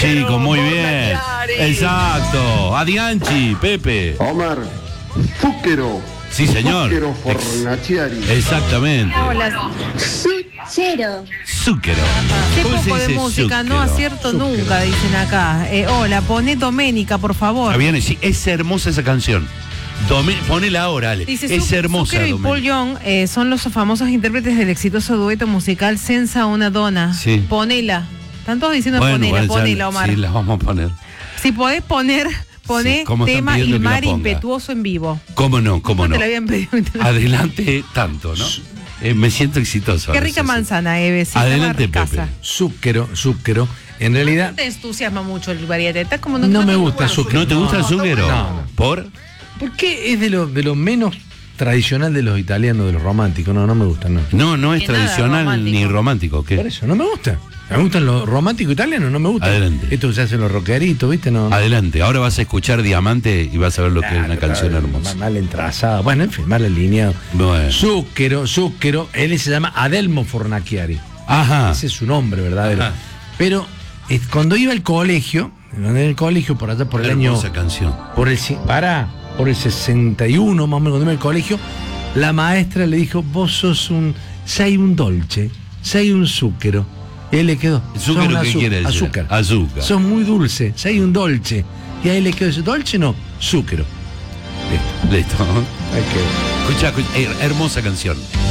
chicos, muy bien. Exacto. Adianchi, Pepe. Omar, Zúquero. Sí, señor. Zúquero Fornaciari. Exactamente. Hola. Cero. Zúquero. Qué ¿Cómo se poco de dice música, no zúquero? acierto nunca, dicen acá. Hola, poné Doménica, por favor. Ah, bien, sí, es hermosa esa canción. Ponela ahora, Ale. Dice, Es hermosa. Zúquero y Doménica. Paul Young son los famosos intérpretes del exitoso dueto musical Senza una dona. Sí. Ponela. Están todos diciendo Bueno, ya- ponela, Omar. Sí, la vamos a poner. Si podés poner, poné Sí, ¿cómo están tema pidiendo que la Ilmar ponga? Impetuoso en vivo. ¿Cómo no? ¿Cómo no? Te lo habían pedido. Adelante tanto, ¿no? Me siento exitoso. Qué a rica veces. manzana, Eve. Sí, Adelante, estaba ricaza. Pepe. Zúquero. En realidad, No te entusiasma mucho el variete. Está como No me gusta bueno. Zúquero. ¿No te gusta el zúquero? No. ¿Por? ¿por qué es de lo menos tradicional de los italianos, de los románticos? No me gusta, no. No es Ni nada tradicional romántico. ni romántico. ¿Qué? Por eso, no me gusta. Me gustan los románticos italianos, no me gustan. Adelante. Esto que se hacen los rockeritos, ¿viste? No. Adelante. Ahora vas a escuchar Diamante y vas a ver lo que es una canción hermosa. Mal entrazada. Bueno, en fin, mal alineado. Bueno. Zúquero. Él se llama Adelmo Fornaciari. Ajá. Ese es su nombre verdadero. Ajá. Pero cuando iba al colegio, por allá por el año. Hermosa canción. Por el 61, más o menos, cuando iba al colegio, la maestra le dijo: vos sei un dolce, sei un zúquero. Y ahí le quedó. ¿Zúquero Sos qué quiere decir? Azúcar. Azúcar. Sos muy dulce, sei un dolce. Y ahí le quedó ese dolce, no, zúquero. Listo. Listo. Hay que... Escucha, hermosa canción.